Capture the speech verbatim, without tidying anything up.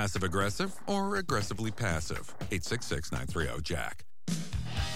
passive aggressive or aggressively passive? eight six six, nine three zero, Jack.